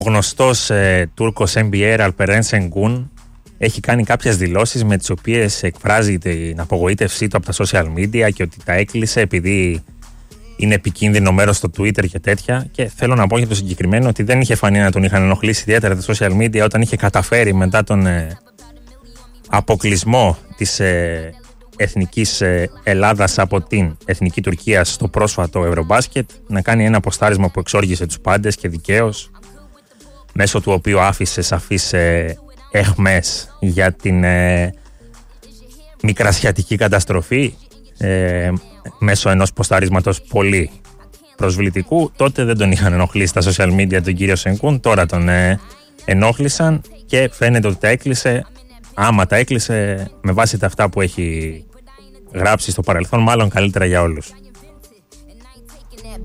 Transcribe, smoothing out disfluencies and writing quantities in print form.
Ο γνωστός Τούρκος NBA Alperen Sengun έχει κάνει κάποιες δηλώσεις με τις οποίες εκφράζει την απογοήτευσή του από τα social media και ότι τα έκλεισε επειδή είναι επικίνδυνο μέρος στο Twitter και τέτοια. Και θέλω να πω για το συγκεκριμένο ότι δεν είχε φανεί να τον είχαν ενοχλήσει ιδιαίτερα τα social media όταν είχε καταφέρει μετά τον αποκλεισμό της Εθνικής Ελλάδας από την Εθνική Τουρκία στο πρόσφατο Ευρωμπάσκετ να κάνει ένα ποστάρισμα που εξόργησε τους πάντες και δικαίως, μέσω του οποίου άφησε σαφείς εχμές για την μικρασιατική καταστροφή μέσω ενός ποσταρίσματος πολύ προσβλητικού. Τότε δεν τον είχαν ενοχλήσει τα social media τον κύριο Σενκούν, τώρα τον ενόχλησαν και φαίνεται ότι τα έκλεισε. Άμα τα έκλεισε με βάση τα αυτά που έχει γράψει στο παρελθόν, μάλλον καλύτερα για όλους.